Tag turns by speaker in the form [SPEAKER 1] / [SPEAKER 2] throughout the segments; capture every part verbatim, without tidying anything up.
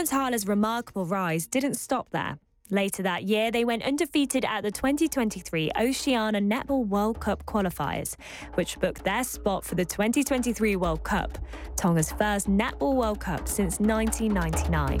[SPEAKER 1] Tongata's remarkable rise didn't stop there. Later that year, they went undefeated at the twenty twenty-three Oceania Netball World Cup qualifiers, which booked their spot for the twenty twenty-three World Cup, Tonga's first Netball World Cup since nineteen ninety-nine.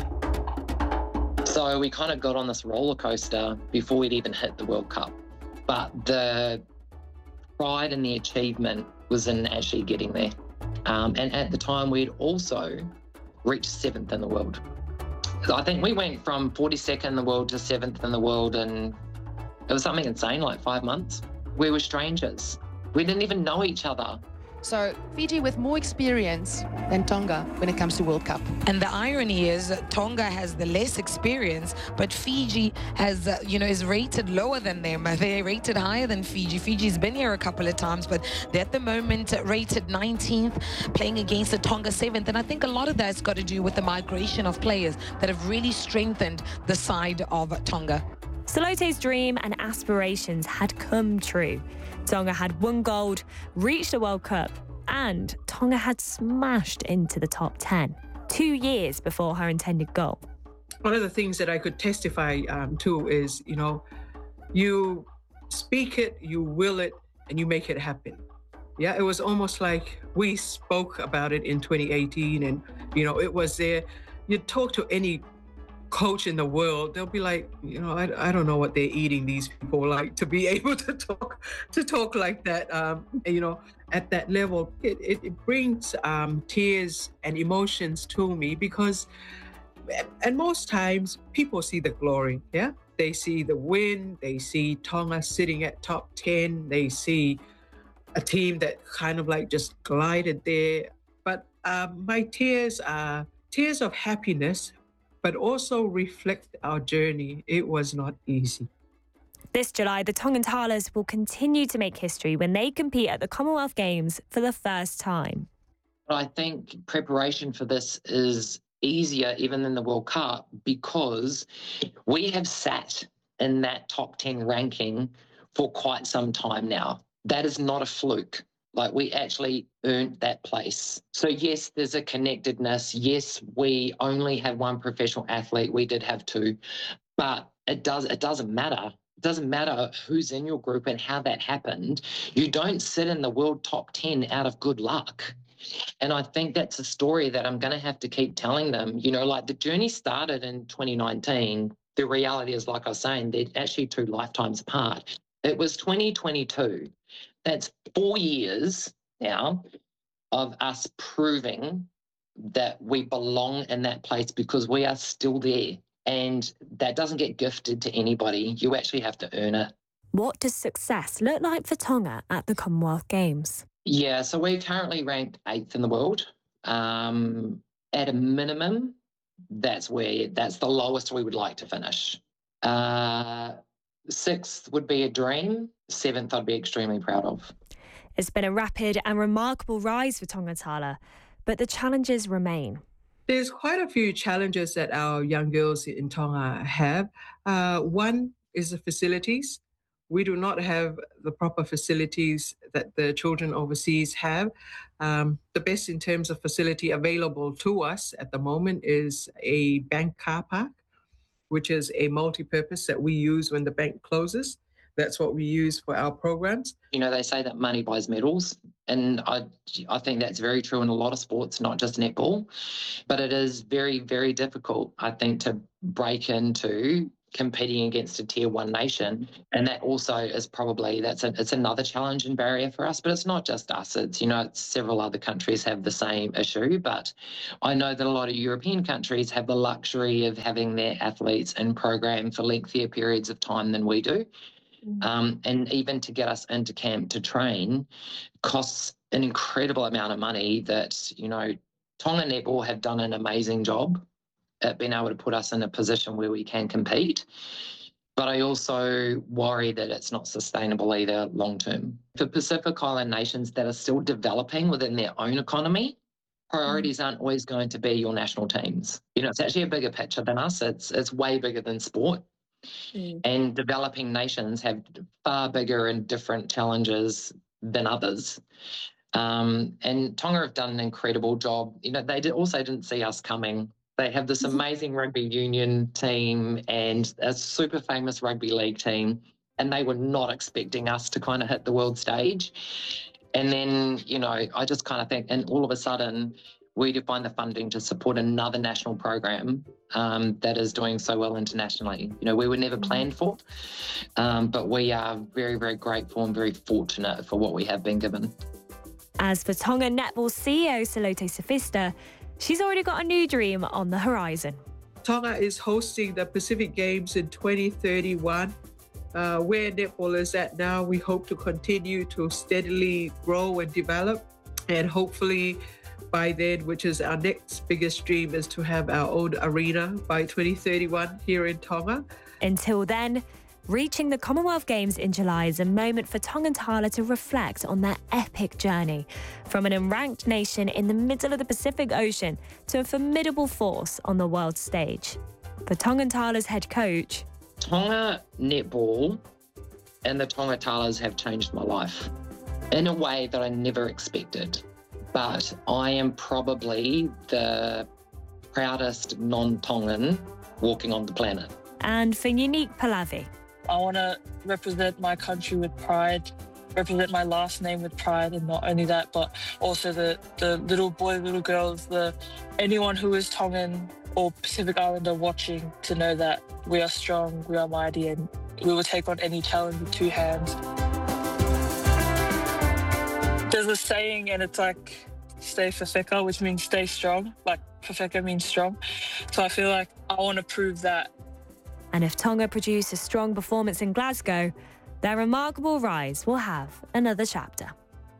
[SPEAKER 2] So we kind of got on this roller coaster before we'd even hit the World Cup. But the pride and the achievement was in actually getting there. Um, and at the time, we'd also reached seventh in the world. So I think we went from forty-second in the world to seventh in the world, and it was something insane, like five months. We were strangers. We didn't even know each other.
[SPEAKER 3] So Fiji with more experience than Tonga when it comes to World Cup.
[SPEAKER 4] And the irony is Tonga has the less experience, but Fiji has, uh, you know, is rated lower than them. They're rated higher than Fiji. Fiji's been here a couple of times, but they're at the moment rated nineteenth, playing against the Tonga seventh. And I think a lot of that's got to do with the migration of players that have really strengthened the side of Tonga.
[SPEAKER 1] Salote's dream and aspirations had come true. Tonga had won gold, reached a World Cup, and Tonga had smashed into the top ten, two years before her intended goal.
[SPEAKER 5] One of the things that I could testify um, to is, you know, you speak it, you will it, and you make it happen. Yeah, it was almost like we spoke about it in twenty eighteen, and, you know, it was there. You talk to any coach in the world, they'll be like, you know, I, I don't know what they're eating, these people, like, to be able to talk to talk like that, um, you know, at that level. It, it, it brings um, tears and emotions to me because, and most times, people see the glory, yeah? They see the win, they see Tonga sitting at top ten, they see a team that kind of like just glided there. But um, my tears are tears of happiness, but also reflect our journey. It was not easy.
[SPEAKER 1] This July, the Tongan Talas will continue to make history when they compete at the Commonwealth Games for the first time.
[SPEAKER 2] I think preparation for this is easier even than the World Cup because we have sat in that top ten ranking for quite some time now. That is not a fluke. Like, we actually earned that place. So yes, there's a connectedness. Yes, we only had one professional athlete. We did have two, but it does it doesn't matter. It doesn't matter who's in your group and how that happened. You don't sit in the world top ten out of good luck. And I think that's a story that I'm going to have to keep telling them. You know, like, the journey started in twenty nineteen. The reality is, like I was saying, they're actually two lifetimes apart. It was twenty twenty-two. That's four years now of us proving that we belong in that place because we are still there. And that doesn't get gifted to anybody. You actually have to earn it.
[SPEAKER 1] What does success look like for Tonga at the Commonwealth Games?
[SPEAKER 2] Yeah, so we're currently ranked eighth in the world. Um, at a minimum, that's where that's the lowest we would like to finish. Uh, sixth would be a dream. Seventh, I'd be extremely proud of.
[SPEAKER 1] It's been a rapid and remarkable rise for Tonga-Tala, but the challenges remain.
[SPEAKER 5] There's quite a few challenges that our young girls in Tonga have. Uh, one is the facilities. We do not have the proper facilities that the children overseas have. Um, the best in terms of facility available to us at the moment is a bank car park, which is a multi-purpose that we use when the bank closes. That's what we use for our programs.
[SPEAKER 2] You know, they say that money buys medals, and I, I think that's very true in a lot of sports, not just netball. But it is very, very difficult, I think, to break into competing against a tier one nation. And that also is probably, that's a, it's another challenge and barrier for us, but it's not just us. It's, you know, it's several other countries have the same issue, but I know that a lot of European countries have the luxury of having their athletes in program for lengthier periods of time than we do. Um, and even to get us into camp to train costs an incredible amount of money that, you know, Tonga Netball have done an amazing job at being able to put us in a position where we can compete. But I also worry that it's not sustainable either long term. For Pacific Island nations that are still developing within their own economy, priorities aren't always going to be your national teams. You know, it's actually a bigger picture than us. It's, it's way bigger than sport. Mm. And developing nations have far bigger and different challenges than others. Um, and Tonga have done an incredible job. You know, they did also didn't see us coming They have this amazing rugby union team and a super famous rugby league team, and they were not expecting us to kind of hit the world stage. And then, you know, I just kind of think, and all of a sudden, we do find the funding to support another national program um, that is doing so well internationally. You know, we were never planned for, um, but we are very, very grateful and very fortunate for what we have been given.
[SPEAKER 1] As for Tonga Netball C E O Salote Sefista, she's already got a new dream on the horizon.
[SPEAKER 5] Tonga is hosting the Pacific Games in twenty thirty-one. Uh, where netball is at now, we hope to continue to steadily grow and develop, and hopefully by then, which is our next biggest dream, is to have our own arena by twenty thirty-one here in Tonga.
[SPEAKER 1] Until then, reaching the Commonwealth Games in July is a moment for Tongan Tala to reflect on their epic journey, from an unranked nation in the middle of the Pacific Ocean to a formidable force on the world stage. For Tongan Tala's head coach,
[SPEAKER 2] Tonga netball and the Tonga Talas have changed my life in a way that I never expected. But I am probably the proudest non-Tongan walking on the planet.
[SPEAKER 1] And for Unique Palavi,
[SPEAKER 6] I want to represent my country with pride, represent my last name with pride, and not only that, but also the, the little boys, little girls, the anyone who is Tongan or Pacific Islander watching to know that we are strong, we are mighty, and we will take on any challenge with two hands. There's a saying, and it's like, stay Fafeka, which means stay strong. Like, Fafeka means strong. So I feel like I want to prove that.
[SPEAKER 1] And if Tonga produce a strong performance in Glasgow, their remarkable rise will have another chapter.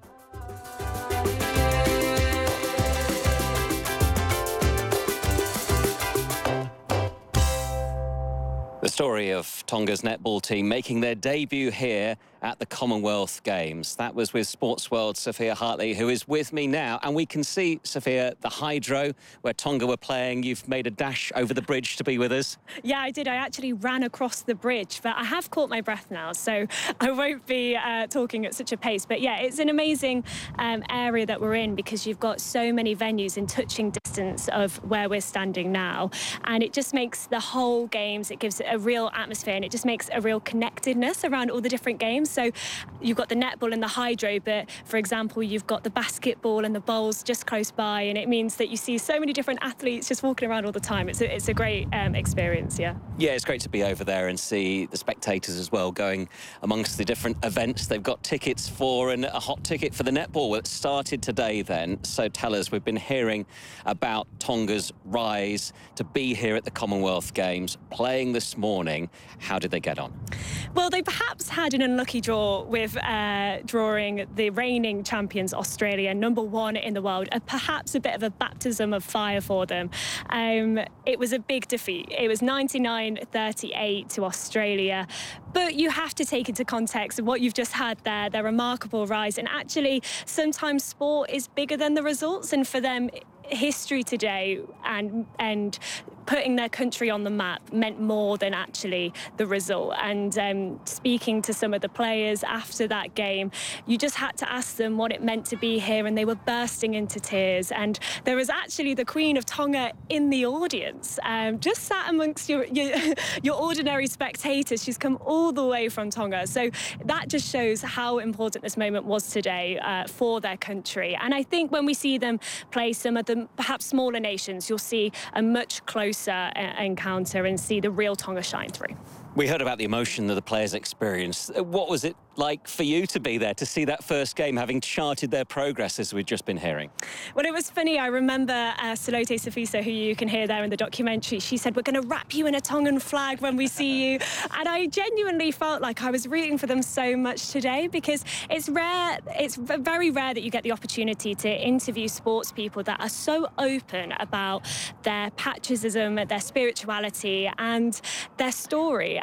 [SPEAKER 7] The story of Tonga's netball team making their debut here at the Commonwealth Games. That was with Sports World's Sophia Hartley, who is with me now. And we can see, Sophia, the hydro where Tonga were playing. You've made a dash over the bridge to be with us.
[SPEAKER 1] Yeah, I did. I actually ran across the bridge, but I have caught my breath now, so I won't be uh, talking at such a pace. But yeah, it's an amazing um, area that we're in, because you've got so many venues in touching distance of where we're standing now. And it just makes the whole games, it gives it a real atmosphere, and it just makes a real connectedness around all the different games. So you've got the netball and the hydro, but for example, you've got the basketball and the bowls just close by, and it means that you see so many different athletes just walking around all the time. It's a, it's a great um, experience, yeah.
[SPEAKER 7] Yeah, it's great to be over there and see the spectators as well going amongst the different events they've got tickets for, and a hot ticket for the netball. Well, it started today then, so tell us, we've been hearing about Tonga's rise to be here at the Commonwealth Games, playing this morning. How did they get on?
[SPEAKER 1] Well, they perhaps had an unlucky draw with uh, drawing the reigning champions Australia, number one in the world, uh, perhaps a bit of a baptism of fire for them. Um, it was a big defeat. It was ninety-nine thirty-eight to Australia. But you have to take into context what you've just had there, their remarkable rise. And actually, sometimes sport is bigger than the results. And for them, history today and and putting their country on the map meant more than actually the result. And um, speaking to some of the players after that game, you just had to ask them what it meant to be here, and they were bursting into tears. And there was actually the Queen of Tonga in the audience, um, just sat amongst your, your your ordinary spectators. She's come all the way from Tonga. So that just shows how important this moment was today uh, for their country. And I think when we see them play some of the perhaps smaller nations, you'll see a much closer encounter and see the real Tonga shine through.
[SPEAKER 7] We heard about the emotion that the players experienced. What was it like for you to be there, to see that first game, having charted their progress, as we've just been hearing?
[SPEAKER 1] Well, it was funny. I remember uh, Salote Sefista, who you can hear there in the documentary, she said, we're going to wrap you in a Tongan flag when we see you. And I genuinely felt like I was rooting for them so much today, because it's rare, it's very rare that you get the opportunity to interview sports people that are so open about their patriotism, their spirituality and their story.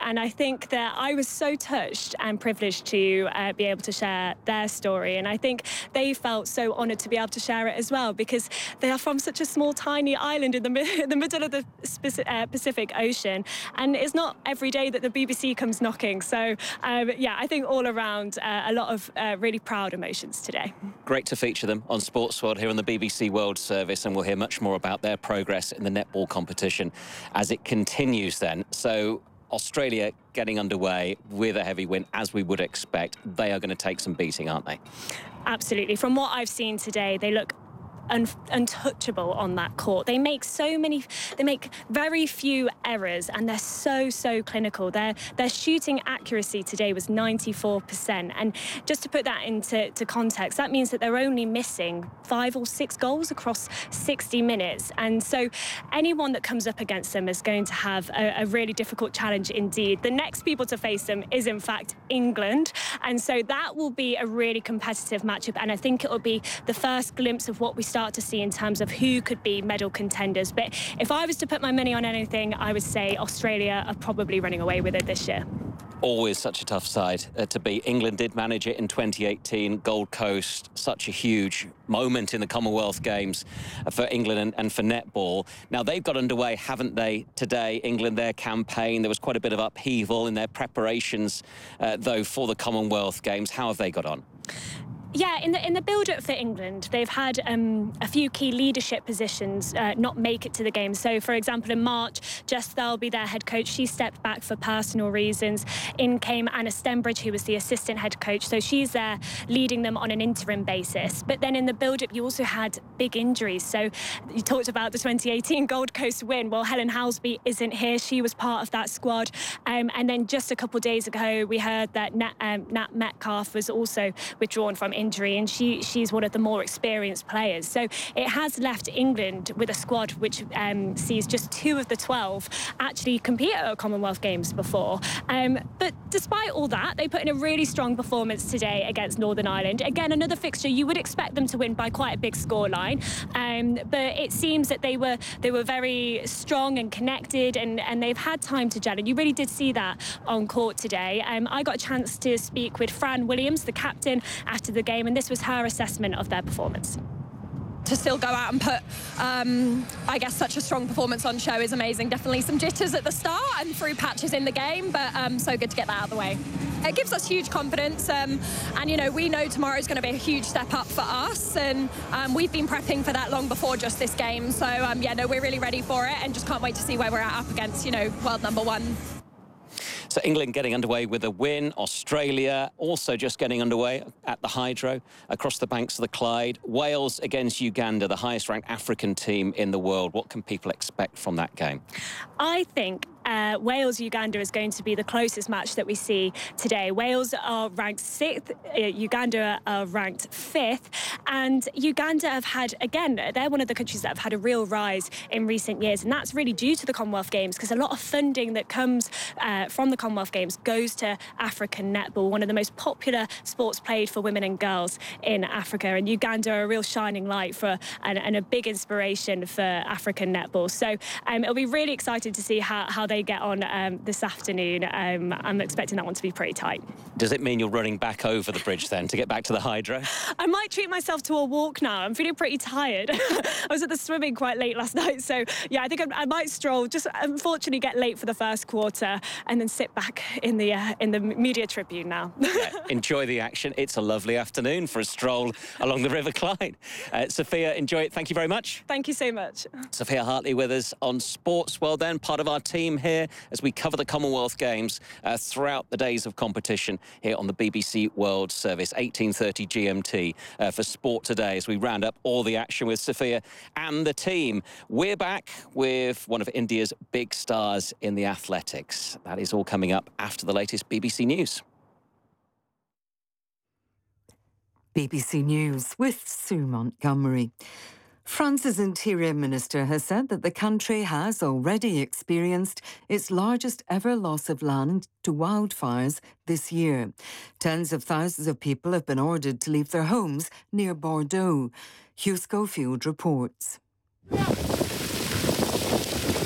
[SPEAKER 1] And I think that I was so touched and privileged to uh, be able to share their story. And I think they felt so honoured to be able to share it as well, because they are from such a small, tiny island in the, mi- in the middle of the uh, Pacific Ocean. And it's not every day that the B B C comes knocking. So, um, yeah, I think all around uh, a lot of uh, really proud emotions today.
[SPEAKER 7] Great to feature them on Sports World here on the B B C World Service, and we'll hear much more about their progress in the netball competition as it continues then. So Australia getting underway with a heavy win, as we would expect. They are going to take some beating, aren't they?
[SPEAKER 1] Absolutely. From what I've seen today, they look Un- untouchable on that court. They make so many, they make very few errors, and they're so, so clinical. Their their shooting accuracy today was ninety-four percent. And just to put that into to context, that means that they're only missing five or six goals across sixty minutes. And so anyone that comes up against them is going to have a, a really difficult challenge indeed. The next people to face them is, in fact, England. And so that will be a really competitive matchup. And I think it will be the first glimpse of what we start to see in terms of who could be medal contenders. But if I was to put my money on anything, I would say Australia are probably running away with it this year.
[SPEAKER 7] Always such a tough side uh, to beat. England did manage it in twenty eighteen. Gold Coast, such a huge moment in the Commonwealth Games uh, for England and, and for netball. Now, they've got underway, haven't they, today, England, their campaign. There was quite a bit of upheaval in their preparations, uh, though, for the Commonwealth Games. How have they got on?
[SPEAKER 1] Yeah, in the in the build-up for England, they've had um, a few key leadership positions uh, not make it to the game. So, for example, in March, Jess Thirlby, their head coach, she stepped back for personal reasons. In came Anna Stembridge, who was the assistant head coach. So she's there leading them on an interim basis. But then in the build-up, you also had big injuries. So you talked about the twenty eighteen Gold Coast win. Well, Helen Housby isn't here. She was part of that squad. Um, and then just a couple of days ago, we heard that Nat, um, Nat Metcalfe was also withdrawn from injury. Injury, and she she's one of the more experienced players. So it has left England with a squad which um, sees just two of the twelve actually compete at Commonwealth Games before. Um, but despite all that, they put in a really strong performance today against Northern Ireland. Again, another fixture you would expect them to win by quite a big scoreline, um, but it seems that they were they were very strong and connected, and, and they've had time to gel. And you really did see that on court today. Um, I got a chance to speak with Fran Williams, the captain, after the game, and this was her assessment of their performance.
[SPEAKER 8] To still go out and put, um, I guess, such a strong performance on show is amazing. Definitely some jitters at the start and through patches in the game, but um, so good to get that out of the way. It gives us huge confidence, um, and, you know, we know tomorrow is going to be a huge step up for us, and um, we've been prepping for that long before just this game. So, um, yeah, no, we're really ready for it and just can't wait to see where we're at up against, you know, world number one.
[SPEAKER 7] So England getting underway with a win. Australia also just getting underway at the Hydro across the banks of the Clyde. Wales against Uganda, the highest-ranked African team in the world. What can people expect from that game?
[SPEAKER 1] I think uh, Wales-Uganda is going to be the closest match that we see today. Wales are ranked sixth, uh, Uganda are ranked fifth, and Uganda have had, again, they're one of the countries that have had a real rise in recent years, and that's really due to the Commonwealth Games, because a lot of funding that comes uh, from the Commonwealth Games goes to African netball, one of the most popular sports played for women and girls in Africa, and Uganda are a real shining light for and, and a big inspiration for African netball. So um, it'll be really exciting to see how, how they get on um, this afternoon. Um, I'm expecting that one to be pretty tight.
[SPEAKER 7] Does it mean you're running back over the bridge then to get back to the Hydro?
[SPEAKER 1] I might treat myself to a walk now. I'm feeling pretty tired. I was at the swimming quite late last night, so yeah, I think I, I might stroll, just unfortunately get late for the first quarter and then sit back in the uh, in the media tribune now.
[SPEAKER 7] Yeah, enjoy the action. It's a lovely afternoon for a stroll along the River Clyde. Uh, Sophia, enjoy it. Thank you very much.
[SPEAKER 1] Thank you so much.
[SPEAKER 7] Sophia Hartley with us on Sports World then, part of our team here as we cover the Commonwealth Games uh, throughout the days of competition here on the B B C World Service, eighteen thirty G M T uh, for Sport Today, as we round up all the action with Sophia and the team. We're back with one of India's big stars in the athletics. That is all coming up after the latest B B C News.
[SPEAKER 9] B B C News with Sue Montgomery. France's Interior Minister has said that the country has already experienced its largest ever loss of land to wildfires this year. Tens of thousands of people have been ordered to leave their homes near Bordeaux. Hugh Schofield reports.
[SPEAKER 10] The main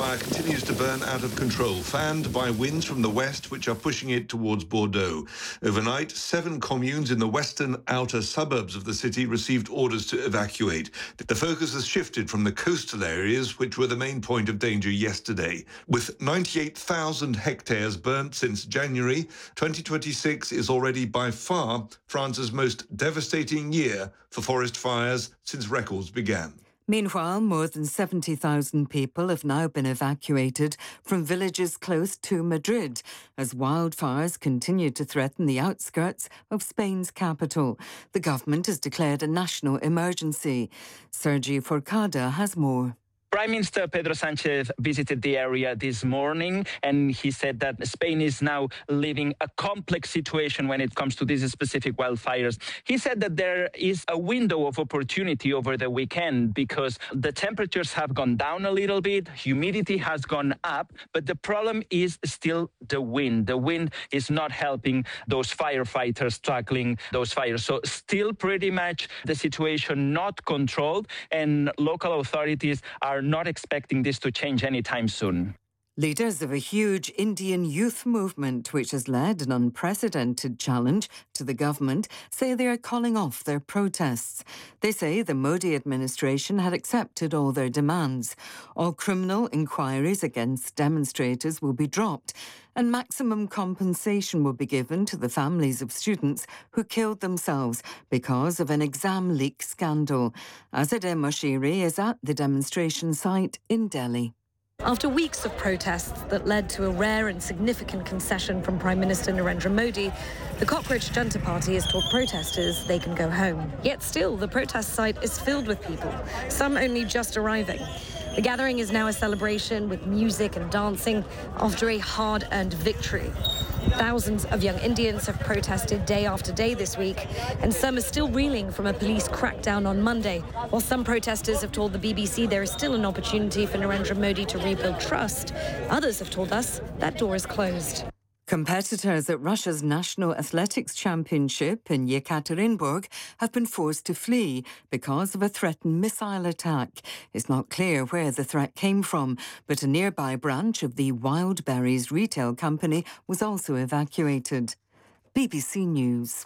[SPEAKER 10] fire continues to burn out of control, fanned by winds from the west, which are pushing it towards Bordeaux. Overnight, seven communes in the western outer suburbs of the city received orders to evacuate. The focus has shifted from the coastal areas, which were the main point of danger yesterday. With ninety-eight thousand hectares burnt since January, twenty twenty-six is already by far France's most devastating year for forest fires since records began.
[SPEAKER 9] Meanwhile, more than seventy thousand people have now been evacuated from villages close to Madrid as wildfires continue to threaten the outskirts of Spain's capital. The government has declared a national emergency. Sergi Forcada has more.
[SPEAKER 11] Prime Minister Pedro Sánchez visited the area this morning, and he said that Spain is now living a complex situation when it comes to these specific wildfires. He said that there is a window of opportunity over the weekend because the temperatures have gone down a little bit, humidity has gone up, but the problem is still the wind. The wind is not helping those firefighters tackling those fires. So still pretty much the situation not controlled, and local authorities are not expecting this to change anytime soon.
[SPEAKER 9] Leaders of a huge Indian youth movement, which has led an unprecedented challenge to the government, say they are calling off their protests. They say the Modi administration had accepted all their demands. All criminal inquiries against demonstrators will be dropped, and maximum compensation will be given to the families of students who killed themselves because of an exam leak scandal. Azadeh Moshiri is at the demonstration site in Delhi.
[SPEAKER 12] After weeks of protests that led to a rare and significant concession from Prime Minister Narendra Modi, the Cockroach Junta Party has told protesters they can go home. Yet still, the protest site is filled with people, some only just arriving. The gathering is now a celebration with music and dancing after a hard-earned victory. Thousands of young Indians have protested day after day this week, and some are still reeling from a police crackdown on Monday. While some protesters have told the B B C there is still an opportunity for Narendra Modi to rebuild trust, others have told us that door is closed.
[SPEAKER 9] Competitors at Russia's National Athletics Championship in Yekaterinburg have been forced to flee because of a threatened missile attack. It's not clear where the threat came from, but a nearby branch of the Wild Berries retail company was also evacuated. B B C News.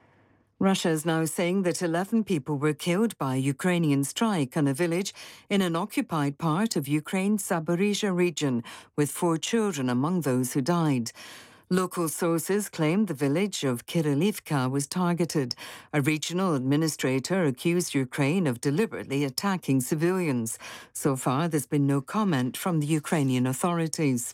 [SPEAKER 9] Russia is now saying that eleven people were killed by a Ukrainian strike on a village in an occupied part of Ukraine's Zaporizhzhia region, with four children among those who died. Local sources claim the village of Kirilivka was targeted. A regional administrator accused Ukraine of deliberately attacking civilians. So far, there's been no comment from the Ukrainian authorities.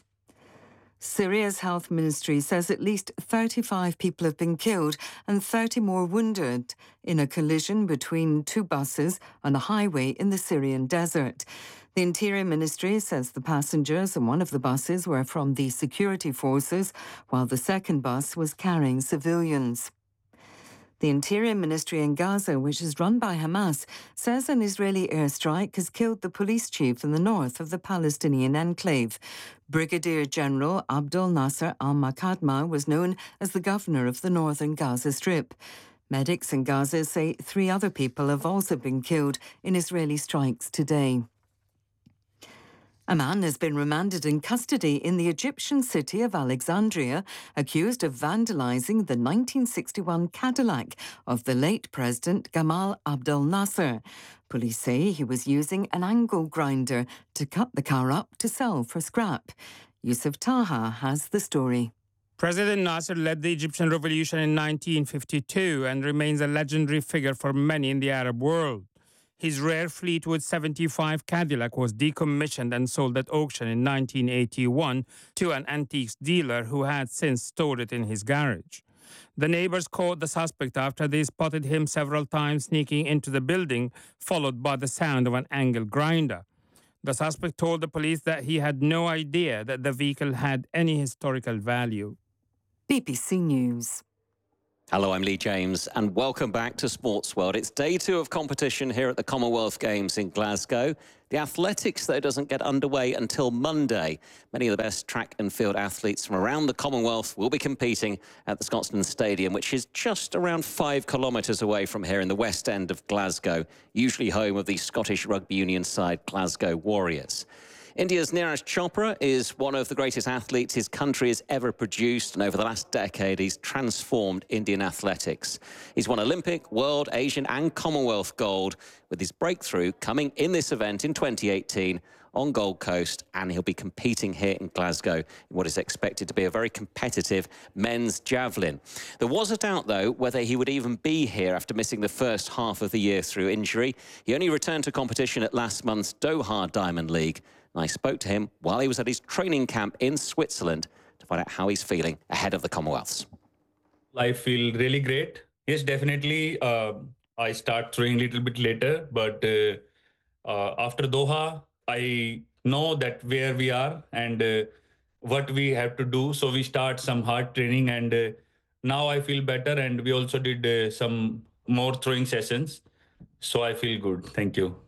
[SPEAKER 9] Syria's health ministry says at least thirty-five people have been killed and thirty more wounded in a collision between two buses on a highway in the Syrian desert. The Interior Ministry says the passengers in one of the buses were from the security forces, while the second bus was carrying civilians. The Interior Ministry in Gaza, which is run by Hamas, says an Israeli airstrike has killed the police chief in the north of the Palestinian enclave. Brigadier General Abdel Nasser al-Makadma was known as the governor of the northern Gaza Strip. Medics in Gaza say three other people have also been killed in Israeli strikes today. A man has been remanded in custody in the Egyptian city of Alexandria, accused of vandalising the nineteen sixty-one Cadillac of the late President Gamal Abdel Nasser. Police say he was using an angle grinder to cut the car up to sell for scrap. Yusuf Taha has the story.
[SPEAKER 13] President Nasser led the Egyptian revolution in nineteen fifty-two and remains a legendary figure for many in the Arab world. His rare Fleetwood seventy-five Cadillac was decommissioned and sold at auction in nineteen eighty-one to an antiques dealer who had since stored it in his garage. The neighbors caught the suspect after they spotted him several times sneaking into the building, followed by the sound of an angle grinder. The suspect told the police that he had no idea that the vehicle had any historical value.
[SPEAKER 9] B B C News.
[SPEAKER 7] Hello, I'm Lee James, and welcome back to Sports World. It's day two of competition here at the Commonwealth Games in Glasgow. The athletics, though, doesn't get underway until Monday. Many of the best track and field athletes from around the Commonwealth will be competing at the Scotstoun Stadium, which is just around five kilometres away from here in the west end of Glasgow, usually home of the Scottish Rugby Union side Glasgow Warriors. India's Neeraj Chopra is one of the greatest athletes his country has ever produced, and over the last decade he's transformed Indian athletics. He's won Olympic, World, Asian and Commonwealth gold, with his breakthrough coming in this event in twenty eighteen on Gold Coast, and he'll be competing here in Glasgow in what is expected to be a very competitive men's javelin. There was a doubt, though, whether he would even be here after missing the first half of the year through injury. He only returned to competition at last month's Doha Diamond League. I spoke to him while he was at his training camp in Switzerland to find out how he's feeling ahead of the Commonwealths.
[SPEAKER 14] I feel really great. Yes, definitely. Uh, I start throwing a little bit later, but uh, uh, after Doha, I know that where we are and uh, what we have to do. So we start some hard training, and uh, now I feel better. And we also did uh, some more throwing sessions. So I feel good. Thank you.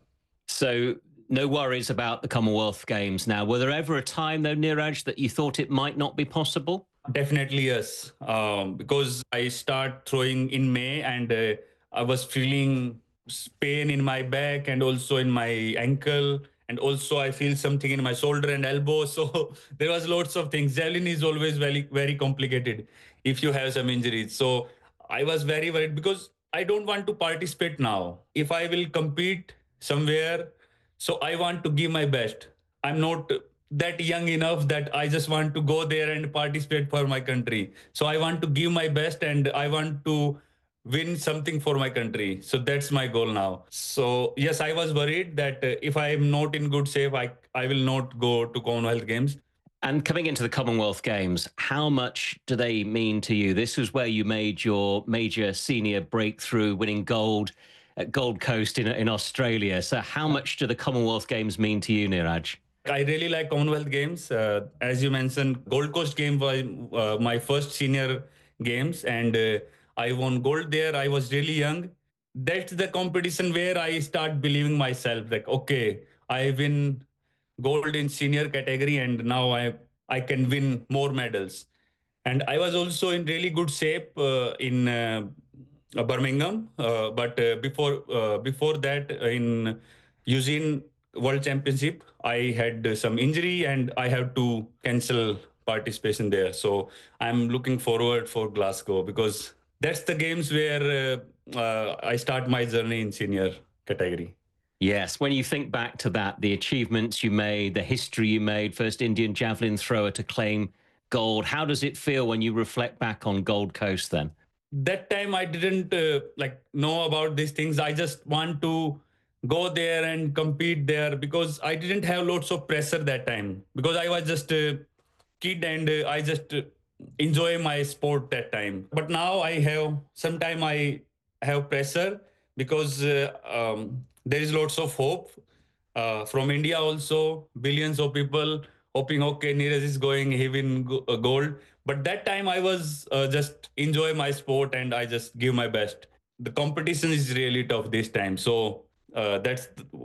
[SPEAKER 7] So no worries about the Commonwealth Games now. Were there ever a time, though, Neeraj, that you thought it might not be possible?
[SPEAKER 14] Definitely, yes. Um, because I start throwing in May, and uh, I was feeling pain in my back and also in my ankle. And also I feel something in my shoulder and elbow. So there was lots of things. Javelin is always very, very complicated if you have some injuries. So I was very worried because I don't want to participate now. If I will compete somewhere, so I want to give my best. I'm not that young enough that I just want to go there and participate for my country. So I want to give my best, and I want to win something for my country. So that's my goal now. So yes, I was worried that uh, if I am not in good shape, I, I will not go to Commonwealth Games.
[SPEAKER 7] And coming into the Commonwealth Games, how much do they mean to you? This was where you made your major senior breakthrough, winning gold at Gold Coast in, in Australia. So how much do the Commonwealth Games mean to you, Neeraj?
[SPEAKER 14] I really like Commonwealth Games. Uh, as you mentioned, Gold Coast game was uh, my first senior games, and uh, I won gold there. I was really young. That's the competition where I start believing myself, like, okay, I win gold in senior category, and now I I can win more medals. And I was also in really good shape uh, in uh, Birmingham, uh, but uh, before uh, before that in Eugene World Championship, I had some injury and I have to cancel participation there. So I'm looking forward for Glasgow because that's the games where uh, uh, I start my journey in senior category.
[SPEAKER 7] Yes, when you think back to that, the achievements you made, the history you made, first Indian javelin thrower to claim gold, how does it feel when you reflect back on Gold Coast then?
[SPEAKER 14] That time I didn't uh, like know about these things. I just want to go there and compete there because I didn't have lots of pressure that time because I was just a kid and uh, I just uh, enjoy my sport that time. But now I have, sometime I have pressure because uh, um, there is lots of hope uh, from India also, billions of people hoping, okay, Neeraj is going, he win go- uh, gold. But that time I was uh, just enjoy my sport and I just give my best. The competition is really tough this time. So uh, that's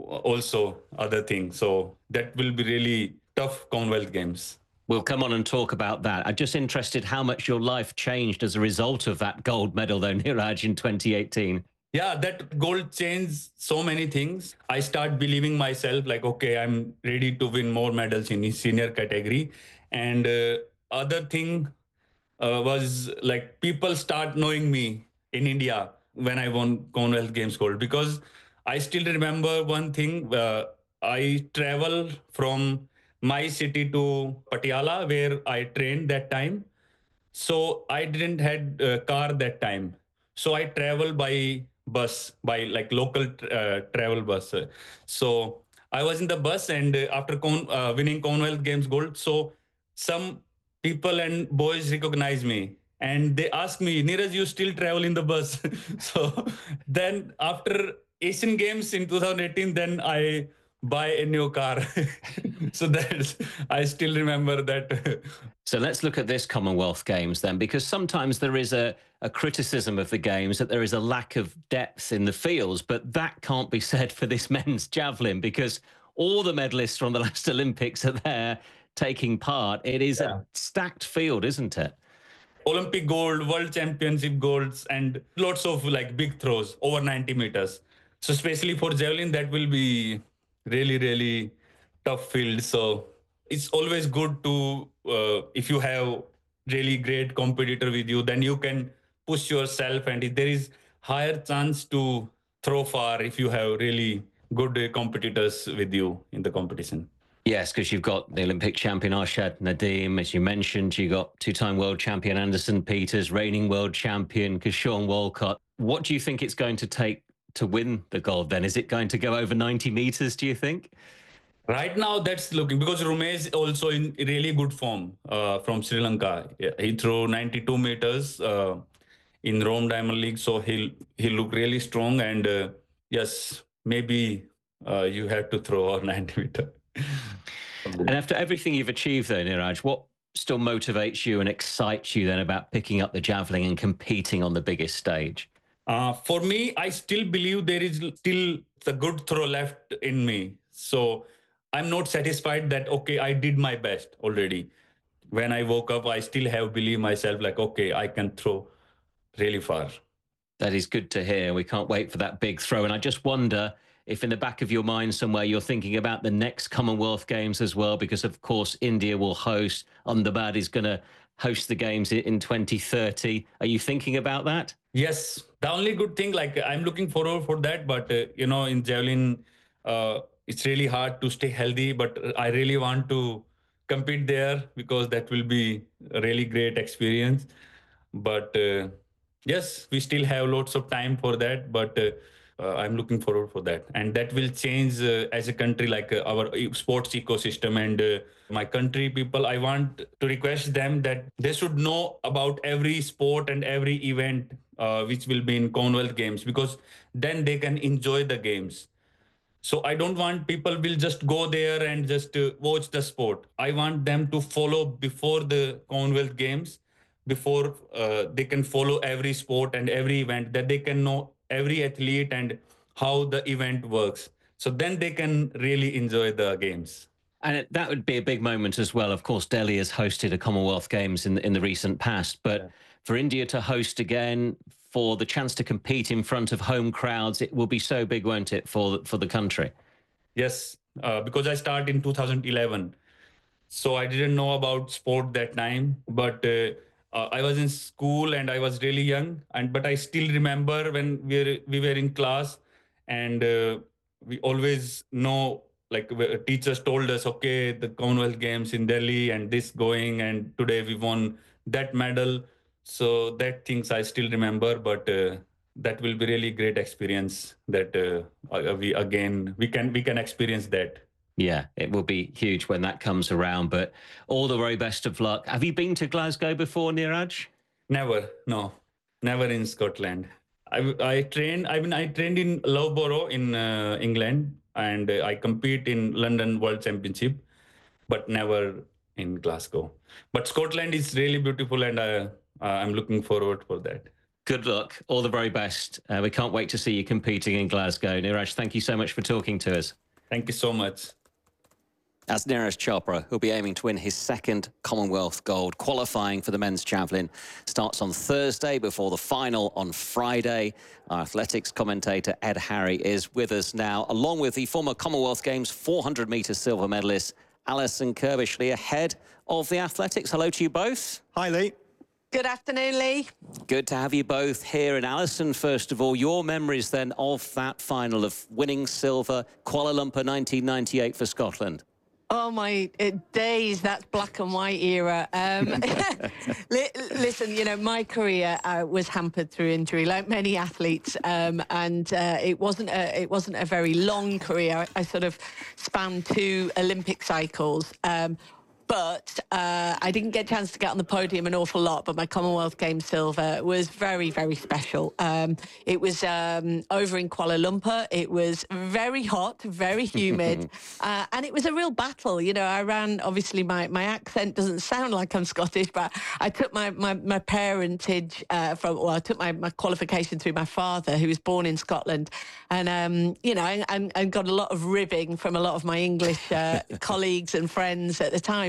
[SPEAKER 14] also other thing. So that will be really tough Commonwealth Games.
[SPEAKER 7] We'll come on and talk about that. I'm just interested how much your life changed as a result of that gold medal, though, Neeraj, in twenty eighteen.
[SPEAKER 14] Yeah, that gold changed so many things. I start believing myself like, okay, I'm ready to win more medals in the senior category. And uh, other thing uh, was like people start knowing me in India when I won Commonwealth Games gold because I still remember one thing. Uh, I travel from my city to Patiala where I trained that time. So I didn't had a car that time. So I travel by bus, by like local uh, travel bus. So I was in the bus and uh, after con- uh, winning Commonwealth Games gold, so some people and boys recognize me and they ask me, Neeraj, you still travel in the bus? So then after Asian Games in two thousand eighteen, then I buy a new car. So that's, I still remember that.
[SPEAKER 7] So let's look at this Commonwealth Games then, because sometimes there is a, a criticism of the Games that there is a lack of depth in the fields, but that can't be said for this men's javelin because all the medalists from the last Olympics are there taking part. It is yeah. a stacked field, isn't it?
[SPEAKER 14] Olympic gold, World Championship golds, and lots of like big throws over ninety meters. So especially for javelin, that will be really, really tough field. So it's always good to, uh, if you have really great competitor with you, then you can push yourself, and there is higher chance to throw far if you have really good uh, competitors with you in the competition.
[SPEAKER 7] Yes, because you've got the Olympic champion Arshad Nadeem, as you mentioned. You got two-time world champion Anderson Peters, reigning world champion Kishore Walcott. What do you think it's going to take to win the gold then? Is it going to go over ninety meters, do you think?
[SPEAKER 14] Right now, that's looking, because Rumesh also in really good form uh, from Sri Lanka. Yeah, he threw ninety-two meters uh, in Rome Diamond League, so he'll he look really strong. And uh, yes, maybe uh, you have to throw ninety meter.
[SPEAKER 7] And after everything you've achieved though, Neeraj, what still motivates you and excites you then about picking up the javelin and competing on the biggest stage?
[SPEAKER 14] Uh, for me, I still believe there is still the good throw left in me. So I'm not satisfied that, okay, I did my best already. When I woke up, I still have believed myself like, okay, I can throw really far.
[SPEAKER 7] That is good to hear. We can't wait for that big throw. And I just wonder if in the back of your mind somewhere you're thinking about the next Commonwealth Games as well, because of course India will host, Ahmedabad is going to host the Games in twenty thirty. Are you thinking about that?
[SPEAKER 14] Yes. The only good thing, like I'm looking forward for that, but uh, you know, in javelin, uh, it's really hard to stay healthy, but I really want to compete there because that will be a really great experience. But uh, yes, we still have lots of time for that, but uh, uh, I'm looking forward for that. And that will change uh, as a country, like uh, our sports ecosystem and uh, my country people. I want to request them that they should know about every sport and every event uh, which will be in Commonwealth Games, because then they can enjoy the games. So I don't want people will just go there and just uh, watch the sport. I want them to follow before the Commonwealth Games, before uh, they can follow every sport and every event, that they can know every athlete and how the event works. So then they can really enjoy the games.
[SPEAKER 7] And it, that would be a big moment as well. Of course, Delhi has hosted a Commonwealth Games in, in the recent past, but yeah. for India to host again, for the chance to compete in front of home crowds, it will be so big, won't it, for, for the country?
[SPEAKER 14] Yes, uh, because I started in two thousand eleven. So I didn't know about sport that time, but uh, uh, I was in school and I was really young. And but I still remember when we were, we were in class, and uh, we always know, like teachers told us, okay, the Commonwealth Games in Delhi and this going, and today we won that medal. So that things I still remember, but uh, that will be really great experience that uh, we again, we can we can experience that.
[SPEAKER 7] Yeah, it will be huge when that comes around, but all the very best of luck. Have you been to Glasgow before, Neeraj?
[SPEAKER 14] Never, no, never in Scotland. I, I trained, I mean, I trained in Loughborough in uh, England, and uh, I compete in London World Championship, but never in Glasgow. But Scotland is really beautiful, and uh, uh, I'm looking forward for that.
[SPEAKER 7] Good luck. All the very best. Uh, we can't wait to see you competing in Glasgow. Neeraj, thank you so much for talking to us.
[SPEAKER 14] Thank you so much.
[SPEAKER 7] That's Neeraj Chopra, who'll be aiming to win his second Commonwealth gold. Qualifying for the men's javelin starts on Thursday before the final on Friday. Our athletics commentator Ed Harry is with us now, along with the former Commonwealth Games four hundred metre silver medalist Alison Kirbishley, ahead of the athletics. Hello to you both.
[SPEAKER 15] Hi, Lee.
[SPEAKER 16] Good afternoon, Lee.
[SPEAKER 7] Good to have you both here. And Alison, first of all, your memories then of that final of winning silver, Kuala Lumpur nineteen ninety-eight for Scotland.
[SPEAKER 16] Oh, my uh, days, that's black and white era. Um, li listen, you know, my career uh, was hampered through injury, like many athletes, um, and uh, it wasn't a, it wasn't a very long career. I, I sort of spanned two Olympic cycles. Um, But uh, I didn't get a chance to get on the podium an awful lot, but my Commonwealth Games silver was very, very special. Um, it was um, over in Kuala Lumpur. It was very hot, very humid, uh, and it was a real battle. You know, I ran, obviously my, my accent doesn't sound like I'm Scottish, but I took my, my, my parentage uh, from, well, I took my, my qualification through my father, who was born in Scotland. And, um, you know, I, I got a lot of ribbing from a lot of my English uh, colleagues and friends at the time.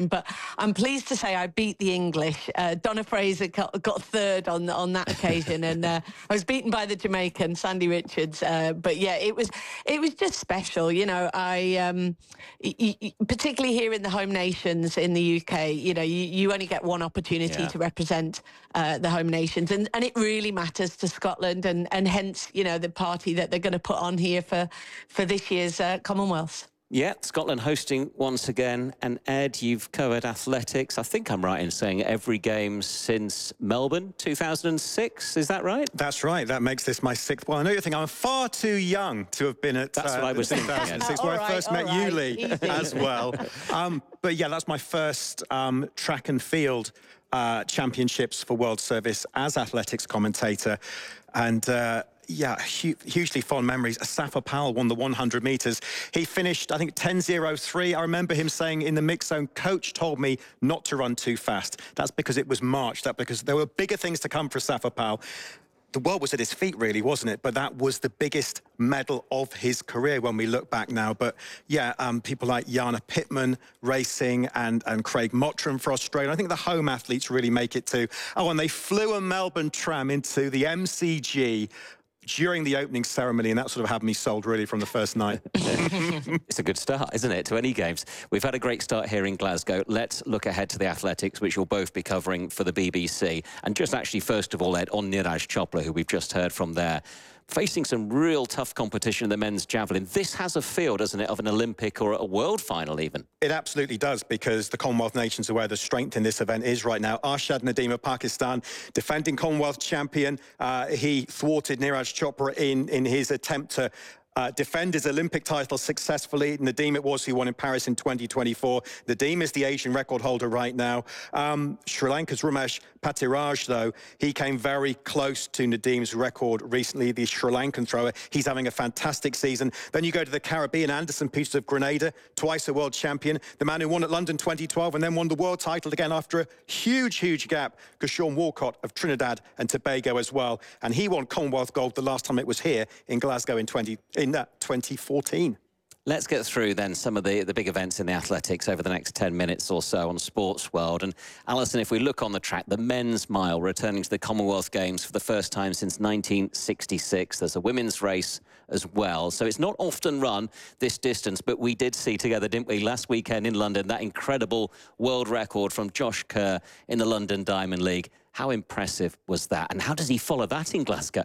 [SPEAKER 16] time. But I'm pleased to say I beat the English. Uh, Donna Fraser got, got third on on that occasion, and uh, I was beaten by the Jamaican Sandy Richards. Uh, but yeah, it was it was just special. You know, I um, y- y- particularly here in the home nations in the U K. You know, you, you only get one opportunity
[SPEAKER 7] Yeah.
[SPEAKER 16] to represent uh, the home nations, and, and it really matters to Scotland, and and hence you know the party that they're going to put on here for for this year's uh, Commonwealth.
[SPEAKER 7] Yeah, Scotland hosting once again. And Ed, you've covered athletics. I think I'm right in saying every game since Melbourne two thousand six. Is that right?
[SPEAKER 15] That's right. That makes this my sixth one. I know you're thinking I'm far too young to have been at
[SPEAKER 7] That's
[SPEAKER 15] uh,
[SPEAKER 7] what I was
[SPEAKER 15] two
[SPEAKER 7] thinking,
[SPEAKER 15] thousand six,
[SPEAKER 16] yes.
[SPEAKER 15] where
[SPEAKER 16] All
[SPEAKER 15] I first
[SPEAKER 16] right,
[SPEAKER 15] met
[SPEAKER 16] all
[SPEAKER 15] you,
[SPEAKER 16] right.
[SPEAKER 15] Lee,
[SPEAKER 16] Easy.
[SPEAKER 15] as well. Um, but yeah, that's my first um, track and field uh, championships for World Service as athletics commentator. And uh, yeah, hu hugely fond memories. Safa Powell won the one hundred metres. He finished, I think, ten oh three. I remember him saying in the mix zone, coach told me not to run too fast. That's because it was March. That because there were bigger things to come for Safa Powell. The world was at his feet, really, wasn't it? But that was the biggest medal of his career when we look back now. But yeah, um, people like Jana Pittman racing and, and Craig Mottram for Australia. I think the home athletes really make it too. Oh, and they flew a Melbourne tram into the M C G during the opening ceremony, and that sort of had me sold really from the first night.
[SPEAKER 7] It's a good start, isn't it, to any games? We've had a great start here in Glasgow. Let's look ahead to the athletics, which you'll both be covering for the B B C. And just actually, first of all, Ed, on Neeraj Chopra, who we've just heard from there, facing some real tough competition in the men's javelin. This has a feel, doesn't it, of an Olympic or a world final even?
[SPEAKER 15] It absolutely does, because the Commonwealth nations are where the strength in this event is right now. Arshad Nadeem of Pakistan, defending Commonwealth champion. Uh, he thwarted Neeraj Chopra in, in his attempt to Uh, defend his Olympic title successfully. Nadeem it was who won in Paris in twenty twenty-four. Nadeem is the Asian record holder right now. Um, Sri Lanka's Ramesh Patiraj, though, he came very close to Nadeem's record recently, the Sri Lankan thrower. He's having a fantastic season. Then you go to the Caribbean, Anderson Peters of Grenada, twice a world champion, the man who won at London twenty twelve and then won the world title again after a huge, huge gap, Sean Walcott of Trinidad and Tobago as well. And he won Commonwealth gold the last time it was here in Glasgow in twenty in uh, twenty fourteen.
[SPEAKER 7] Let's get through then some of the, the big events in the athletics over the next ten minutes or so on Sports World. And Alison, if we look on the track, the men's mile returning to the Commonwealth Games for the first time since nineteen sixty-six. There's a women's race as well. So it's not often run this distance, but we did see together, didn't we, last weekend in London, that incredible world record from Josh Kerr in the London Diamond League. How impressive was that? And how does he follow that in Glasgow?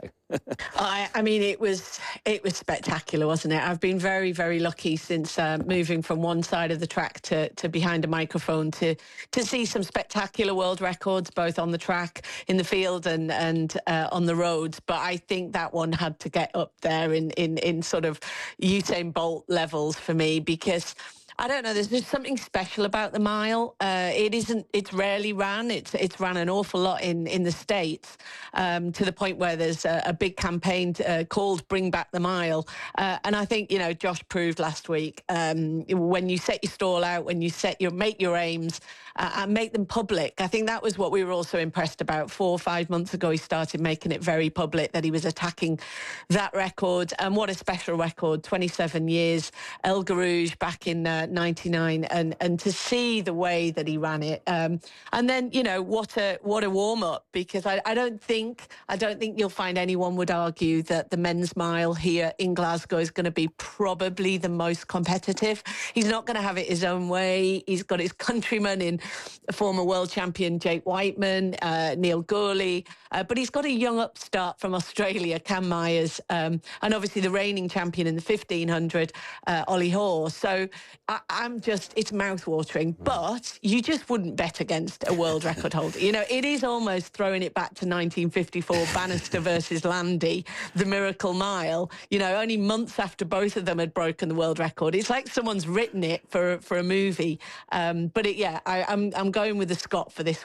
[SPEAKER 16] I, I mean, it was it was spectacular, wasn't it? I've been very, very lucky since uh, moving from one side of the track to, to behind a microphone to to see some spectacular world records, both on the track, in the field, and and uh, on the roads. But I think that one had to get up there in in in sort of Usain Bolt levels for me, because I don't know, there's just something special about the mile. Uh, it isn't, it's rarely ran. It's it's ran an awful lot in, in the States, um, to the point where there's a, a big campaign uh, called Bring Back the Mile. Uh, and I think, you know, Josh proved last week, um, when you set your stall out, when you set your, make your aims uh, and make them public. I think that was what we were also impressed about. Four or five months ago, he started making it very public that he was attacking that record. And what a special record, twenty-seven years, El Garouge back in uh, ninety-nine, and and to see the way that he ran it, um, and then you know what a what a warm up, because I, I don't think I don't think you'll find anyone would argue that the men's mile here in Glasgow is going to be probably the most competitive. He's not going to have it his own way. He's got his countrymen in former world champion Jake Whiteman, uh, Neil Gourley, uh, but he's got a young upstart from Australia, Cam Myers, um, and obviously the reigning champion in the fifteen hundred, uh, Ollie Hoare. So I, I'm just, it's mouth-watering, but you just wouldn't bet against a world record holder. You know, it is almost throwing it back to nineteen fifty-four, Bannister versus Landy, the Miracle Mile, you know, only months after both of them had broken the world record. It's like someone's written it for, for a movie. Um, but it, yeah, I, I'm, I'm going with the Scot for this one.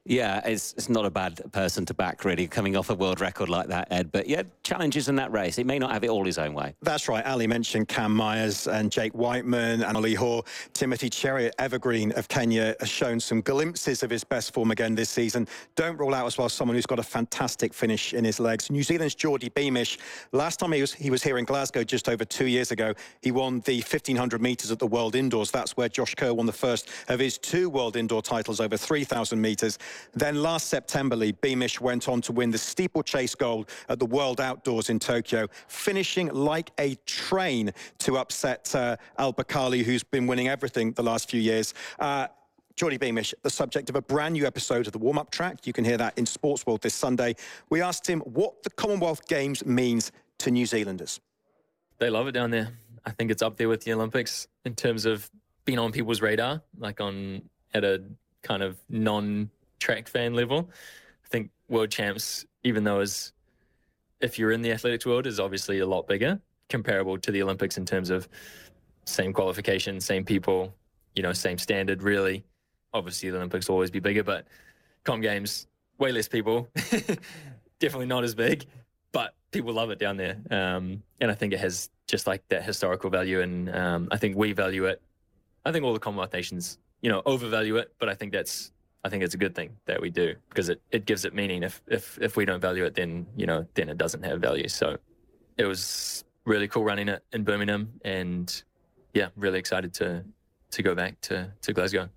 [SPEAKER 7] Yeah, it's, it's not a bad person to back, really, coming off a world record like that, Ed. But yeah, challenges in that race. It may not have it all his own way.
[SPEAKER 15] That's right. Ali mentioned Cam Myers and Jake Whiteman and Ollie Hoare. Timothy Cheruiyot Evergreen of Kenya has shown some glimpses of his best form again this season. Don't rule out as well someone who's got a fantastic finish in his legs. New Zealand's Geordie Beamish. Last time he was, he was here in Glasgow just over two years ago, he won the fifteen hundred metres at the World Indoors. That's where Josh Kerr won the first of his two World Indoor titles over three thousand metres. Then last September, Lee, Beamish went on to win the steeplechase gold at the World Outdoors in Tokyo, finishing like a train to upset uh, Al Bakali, who's been winning everything the last few years. Uh, Geordie Beamish, the subject of a brand new episode of the warm-up track. You can hear that in Sports World this Sunday. We asked him what the Commonwealth Games means to New Zealanders.
[SPEAKER 17] They love it down there. I think it's up there with the Olympics in terms of being on people's radar, like on at a kind of non-track fan level. I think World Champs, even though is if you're in the athletics world, is obviously a lot bigger, comparable to the Olympics in terms of same qualification, same people, you know, same standard, really. Obviously, the Olympics will always be bigger, but Com Games, way less people. Definitely not as big, but people love it down there. Um, and I think it has just like that historical value, and um, I think we value it. I think all the Commonwealth nations, you know, overvalue it, but I think that's, I think it's a good thing that we do, because it, it gives it meaning. If, if, if we don't value it, then, you know, then it doesn't have value. So it was really cool running it in Birmingham, and yeah, really excited to, to go back to, to Glasgow.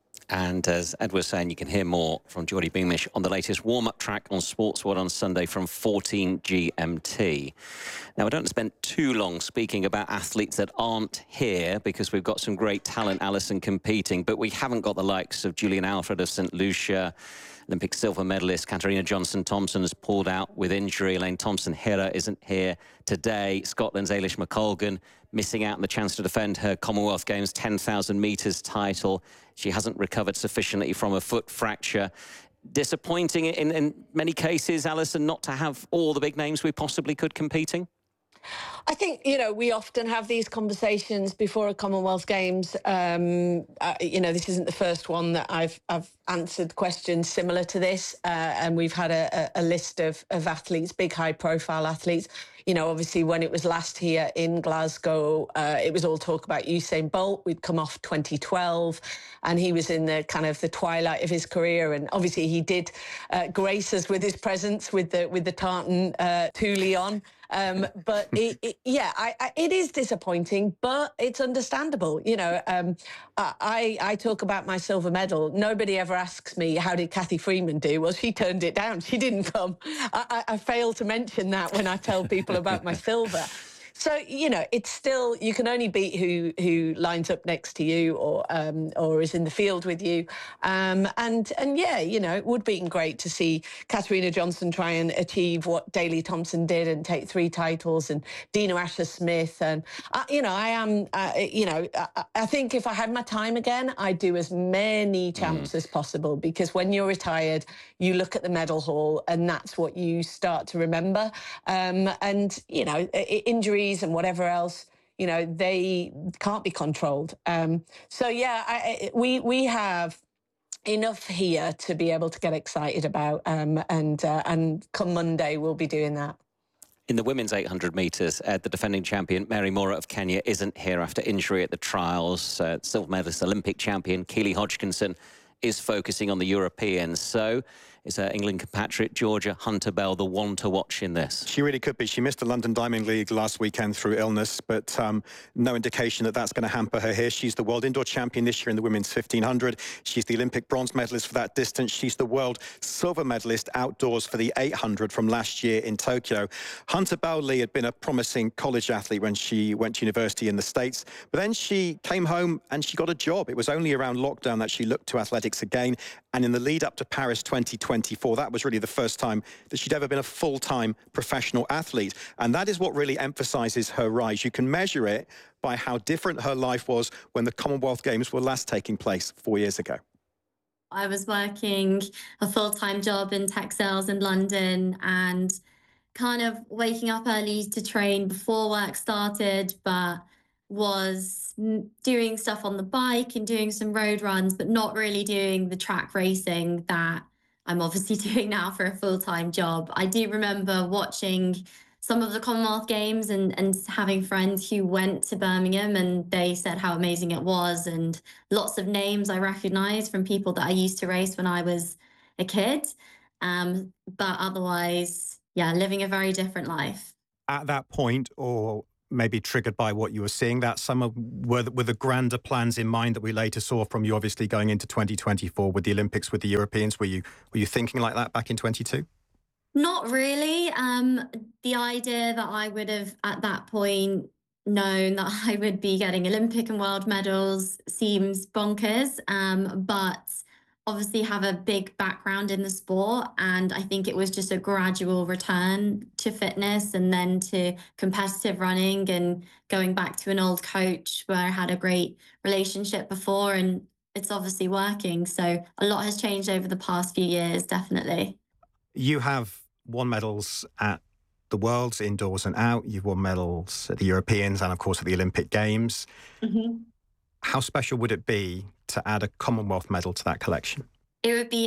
[SPEAKER 7] And as Ed was saying, you can hear more from Geordie Beamish on the latest warm-up track on Sports World on Sunday from fourteen G M T. Now, I don't spend too long speaking about athletes that aren't here, because we've got some great talent, Alison, competing, but we haven't got the likes of Julian Alfred of Saint Lucia. Olympic silver medalist Katarina Johnson-Thompson has pulled out with injury. Elaine Thompson-Herah isn't here today. Scotland's Eilish McColgan missing out on the chance to defend her Commonwealth Games ten thousand metres title. She hasn't recovered sufficiently from a foot fracture. Disappointing in, in many cases, Alison, not to have all the big names we possibly could competing?
[SPEAKER 16] I think, you know, we often have these conversations before a Commonwealth Games. Um, uh, you know, this isn't the first one that I've I've answered questions similar to this, uh, and we've had a, a list of, of athletes, big high-profile athletes. You know, obviously, when it was last here in Glasgow, uh, it was all talk about Usain Bolt. We'd come off twenty twelve, and he was in the kind of the twilight of his career. And obviously, he did uh, grace us with his presence with the with the tartan uh, Thule on. Um, but it, it, yeah, I, I, it is disappointing, but it's understandable. You know, um, I, I talk about my silver medal. Nobody ever asks me, how did Cathy Freeman do? Well, she turned it down. She didn't come. I, I, I fail to mention that when I tell people about my silver. So, you know, it's still, you can only beat who who lines up next to you or um, or is in the field with you. Um, and, and yeah, you know, it would be great to see Katarina Johnson try and achieve what Daley Thompson did and take three titles, and Dina Asher-Smith. And, uh, you know, I am, uh, you know, I, I think if I had my time again, I'd do as many champs mm. as possible, because when you're retired, you look at the medal hall and that's what you start to remember. Um, and, you know, injuries and whatever else, you know, they can't be controlled. Um, so, yeah, I, we we have enough here to be able to get excited about. Um, and, uh, and come Monday, we'll be doing that.
[SPEAKER 7] In the women's eight hundred metres, uh, the defending champion, Mary Moraa of Kenya, isn't here after injury at the trials. Uh, silver medalist Olympic champion Keely Hodgkinson is focusing on the Europeans. So is her England compatriot Georgia Hunter-Bell the one to watch in this?
[SPEAKER 15] She really could be. She missed the London Diamond League last weekend through illness, but um, no indication that that's going to hamper her here. She's the world indoor champion this year in the women's fifteen hundred. She's the Olympic bronze medalist for that distance. She's the world silver medalist outdoors for the eight hundred from last year in Tokyo. Hunter-Bell Lee had been a promising college athlete when she went to university in the States, but then she came home and she got a job. It was only around lockdown that she looked to athletics again, and in the lead up to Paris twenty twenty-four, that was really the first time that she'd ever been a full-time professional athlete. And that is what really emphasizes her rise. You can measure it by how different her life was when the Commonwealth Games were last taking place four years ago.
[SPEAKER 18] I was working a full-time job in tech sales in London and kind of waking up early to train before work started, but was doing stuff on the bike and doing some road runs, but not really doing the track racing that I'm obviously doing now for a full-time job. I do remember watching some of the Commonwealth Games and, and having friends who went to Birmingham, and they said how amazing it was, and lots of names I recognized from people that I used to race when I was a kid. Um, but otherwise, yeah, living a very different life.
[SPEAKER 15] At that point, or maybe triggered by what you were seeing that summer, were, were the grander plans in mind that we later saw from you, obviously going into twenty twenty-four with the Olympics, with the Europeans? Were you were you thinking like that back in twenty-two?
[SPEAKER 18] Not really. Um, the idea that I would have at that point known that I would be getting Olympic and world medals seems bonkers. Um, but obviously have a big background in the sport, and I think it was just a gradual return to fitness and then to competitive running, and going back to an old coach where I had a great relationship before, and it's obviously working. So a lot has changed over the past few years, definitely.
[SPEAKER 15] You have won medals at the Worlds, indoors and out. You've won medals at the Europeans and, of course, at the Olympic Games.
[SPEAKER 18] Mm-hmm.
[SPEAKER 15] How special would it be to add a Commonwealth medal to that collection?
[SPEAKER 18] It would be